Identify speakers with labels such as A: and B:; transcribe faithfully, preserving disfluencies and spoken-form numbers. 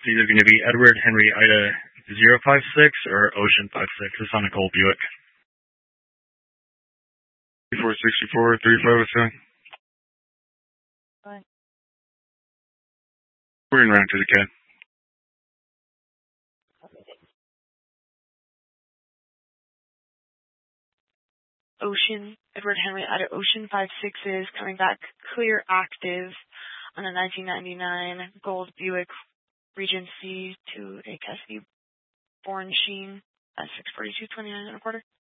A: either going to be Edward Henry Ida zero five six or Ocean five six. It's on a gold Buick. four sixty-four, three five seven.
B: Fine.
A: We're in round to the cat.
B: Ocean, Edward Henry Ida Ocean five six is coming back clear active on a nineteen ninety-nine gold Buick Regency to a Cassidy Born Sheen at six forty-two twenty-nine and a quarter.